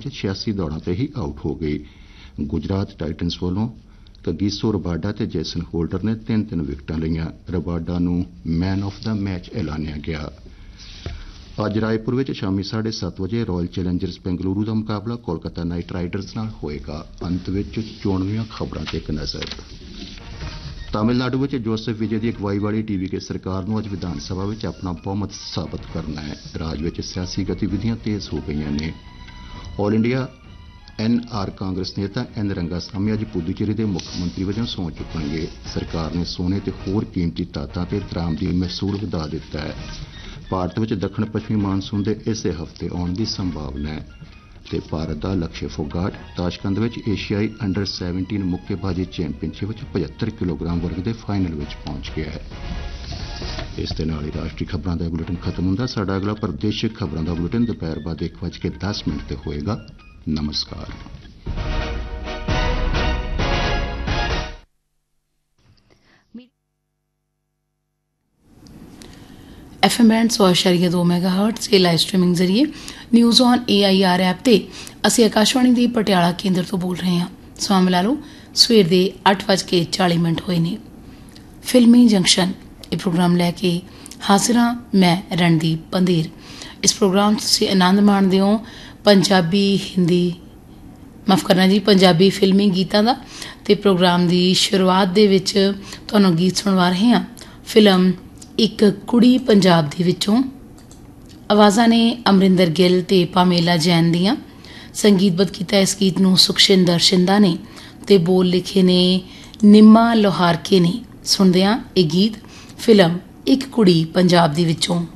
'ਚ 86 ਦੌੜਾਂ ਤੇ ਹੀ ਆਊਟ ਹੋ ਗਈ। ਗੁਜਰਾत टाइटन्स ਵੱਲੋਂ ਕਗੀਸੋ ਰਬਾਡਾ ਤੇ ਜੇਸਨ ਹੋਲਡਰ ਨੇ 3-3 ਵਿਕਟਾਂ ਲਈਆਂ। ਰਬਾਡਾ ਨੂੰ ਮੈਨ ਆਫ ਦਾ ਮੈਚ ਐਲਾਨਿਆ ਗਿਆ। ਅੱਜ ਰਾਏਪੁਰ ਵਿੱਚ ਸ਼ਾਮੀ 7:30 ਵਜੇ ਰਾਇਲ ਚੈਲੰਜਰਸ ਬੈਂਗਲੁਰੂ ਦਾ ਮੁਕਾਬਲਾ ਕੋਲਕਾਤਾ ਨਾਈਟ ਰਾਈਡਰਸ ਨਾਲ ਹੋਏਗਾ। ਅੰਤ ਵਿੱਚ ਚੋਣਵੀਆਂ ਖਬਰਾਂ ਤੇ ਇੱਕ ਨਜ਼ਰ। ਤਾਮਿਲਨਾਡੂ ਵਿੱਚ ਜੋਸਫ ਵਿਜੇ ਦੀ ਅਗਵਾਈ ਵਾਲੀ ਟੀਵੀਕੇ ਸਰਕਾਰ ਨੂੰ ਅੱਜ ਵਿਧਾਨ ਸਭਾ ਵਿੱਚ ਆਪਣਾ ਬਹੁਮਤ ਸਾਬਤ ਕਰਨਾ ਹੈ। ਰਾਜ ਵਿੱਚ ਸਿਆਸੀ ਗਤੀਵਿਧੀਆਂ ਤੇਜ਼ ਹੋ ਗਈਆਂ ਨੇ। ਆਲ ਇੰਡੀਆ NR ਕਾਂਗਰਸ ਨੇਤਾ N ਰੰਗਾਸਾਮੀ ਅੱਜ ਪੁਦੂਚੇਰੀ ਦੇ ਮੁੱਖ ਮੰਤਰੀ ਵਜੋਂ ਸਹੁੰ ਚੁੱਕਣਗੇ। ਸਰਕਾਰ ਨੇ ਸੋਨੇ ਤੇ ਹੋਰ ਕੀਮਤੀ ਧਾਤਾਂ ਤੇ ਦਰਾਮਦੀ ਮਹਿਸੂਲ ਵਧਾ ਦਿੱਤਾ ਹੈ। ਭਾਰਤ ਵਿੱਚ ਦੱਖਣ ਪੱਛਮੀ ਮਾਨਸੂਨ ਦੇ ਇਸੇ ਹਫ਼ਤੇ ਆਉਣ ਦੀ ਸੰਭਾਵਨਾ ਹੈ। ਤੇ ਭਾਰਤ ਦਾ ਲਕਸ਼ਯ ਫੋਗਾਟ ਤਾਸ਼ਕੰਦ ਵਿੱਚ ਏਸ਼ੀਆਈ ਅੰਡਰ 17 ਮੁੱਕੇਬਾਜ਼ੀ ਚੈਂਪੀਅਨਸ਼ਿਪ ਵਿੱਚ 75 ਕਿਲੋਗ੍ਰਾਮ ਵਰਗ ਦੇ ਫਾਈਨਲ ਵਿੱਚ ਪਹੁੰਚ ਗਿਆ ਹੈ। ਇਸ ਦੇ ਨਾਲ ਹੀ ਰਾਸ਼ਟਰੀ ਖਬਰਾਂ ਦਾ ਬੁਲੇਟਿਨ ਖਤਮ ਹੁੰਦਾ। ਸਾਡਾ ਅਗਲਾ ਪ੍ਰਾਦੇਸ਼ਿਕ ਖਬਰਾਂ ਦਾ ਬੁਲੇਟਿਨ ਦੁਪਹਿਰ ਬਾਅਦ 1:10 ਤੇ ਹੋਏਗਾ। ਨਮਸਕਾਰ। FM ਬੈਂਡ 100.2 ਮੈਗਾਹਰਟਜ਼ ਤੇ ਲਾਈਵ ਸਟ੍ਰੀਮਿੰਗ ਜ਼ਰੀਏ ਨਿਊਜ਼ ਔਨ AIR ਐਪ ਤੇ ਅਸੀਂ ਆਕਾਸ਼ਵਾਣੀ ਦੀ ਪਟਿਆਲਾ ਕੇਂਦਰ ਤੋਂ ਬੋਲ ਰਹੇ ਹਾਂ। ਸਮਾਂ ਮਿਲਾ ਲਓ ਸਵੇਰ ਦੇ 8:40 ਹੋਏ ਨੇ। ਫਿਲਮੀ ਜੰਕਸ਼ਨ ਇਹ ਪ੍ਰੋਗਰਾਮ ਲੈ ਕੇ ਹਾਜ਼ਰ ਹਾਂ ਮੈਂ ਰਣਦੀਪ ਪੰਧੇਰ। ਇਸ ਪ੍ਰੋਗਰਾਮ 'ਚ ਤੁਸੀਂ ਆਨੰਦ ਮਾਣਦੇ ਹੋ ਪੰਜਾਬੀ ਫਿਲਮੀ ਗੀਤਾਂ ਦਾ। ਤੇ ਪ੍ਰੋਗਰਾਮ ਦੀ ਸ਼ੁਰੂਆਤ ਦੇ ਵਿੱਚ ਤੁਹਾਨੂੰ ਗੀਤ ਸੁਣਵਾ ਰਹੇ ਹਾਂ ਫਿਲਮ ਇੱਕ ਕੁੜੀ ਪੰਜਾਬ ਦੇ ਵਿੱਚੋਂ। ਆਵਾਜ਼ਾਂ ਨੇ ਅਮਰਿੰਦਰ ਗਿੱਲ ਤੇ ਪਾਮੇਲਾ ਜੈਨ ਦੀਆਂ। ਸੰਗੀਤਬੱਧ ਕੀਤਾ ਇਸ ਗੀਤ ਨੂੰ ਸੁਖਸ਼ਿੰਦਰ ਸ਼ਿੰਦਾ ਨੇ ਤੇ ਬੋਲ ਲਿਖੇ ਨੇ ਨਿੰਮਾ ਲੋਹਾਰਕੇ ਨੇ। ਸੁਣਦੇ ਹਾਂ ਇਹ ਗੀਤ ਫਿਲਮ ਇੱਕ ਕੁੜੀ ਪੰਜਾਬ ਦੇ ਵਿੱਚੋਂ।